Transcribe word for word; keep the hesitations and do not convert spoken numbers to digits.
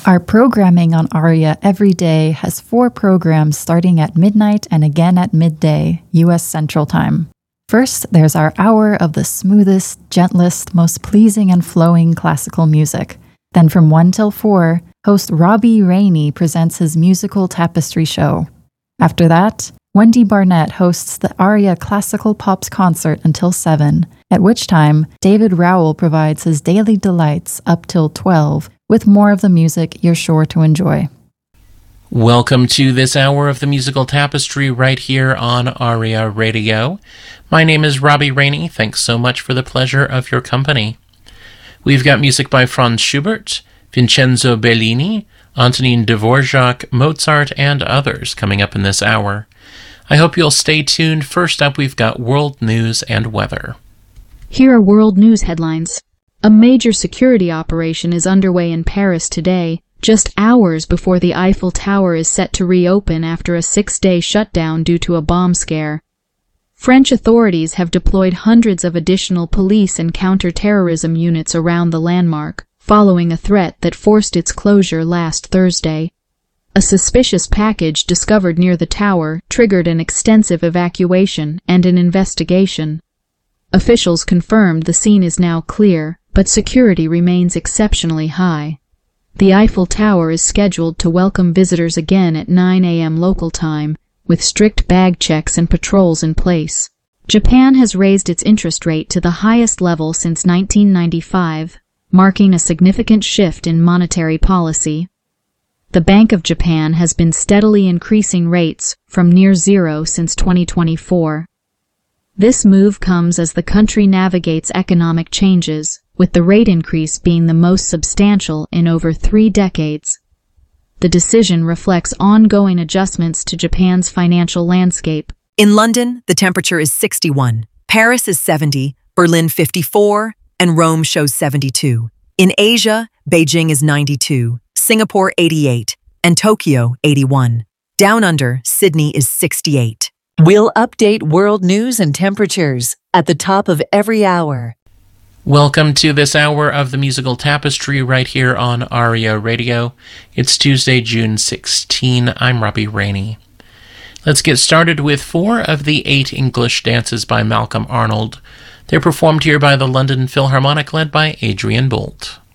Our programming on ARIA every day has four programs starting at midnight and again at midday, U S Central Time. First, there's our hour of the smoothest, gentlest, most pleasing and flowing classical music. Then from one till four, host Robbie Rainey presents his musical tapestry show. After that, Wendy Barnett hosts the ARIA Classical Pops concert until seven, at which time David Rowell provides his daily delights up till twelve, with more of the music you're sure to enjoy. Welcome to this hour of the musical tapestry right here on ARIA Radio. My name is Robbie Rainey. Thanks so much for the pleasure of your company. We've got music by Franz Schubert, Vincenzo Bellini, Antonin Dvorak, Mozart, and others coming up in this hour. I hope you'll stay tuned. First up, we've got world news and weather. Here are world news headlines. A major security operation is underway in Paris today, just hours before the Eiffel Tower is set to reopen after a six-day shutdown due to a bomb scare. French authorities have deployed hundreds of additional police and counter-terrorism units around the landmark, following a threat that forced its closure last Thursday. A suspicious package discovered near the tower triggered an extensive evacuation and an investigation. Officials confirmed the scene is now clear, but security remains exceptionally high. The Eiffel Tower is scheduled to welcome visitors again at nine a.m. local time, with strict bag checks and patrols in place. Japan has raised its interest rate to the highest level since nineteen ninety-five, marking a significant shift in monetary policy. The Bank of Japan has been steadily increasing rates from near zero since twenty twenty-four. This move comes as the country navigates economic changes, with the rate increase being the most substantial in over three decades. The decision reflects ongoing adjustments to Japan's financial landscape. In London, the temperature is sixty-one, Paris is seventy, Berlin fifty-four, and Rome shows seventy-two. In Asia, Beijing is ninety-two, Singapore eighty-eight, and Tokyo eighty-one. Down under, Sydney is sixty-eight. We'll update world news and temperatures at the top of every hour. Welcome to this hour of the musical tapestry right here on ARIA Radio. It's Tuesday, June sixteenth. I'm Robbie Rainey. Let's get started with four of the eight English dances by Malcolm Arnold. They're performed here by the London Philharmonic, led by Adrian Boult.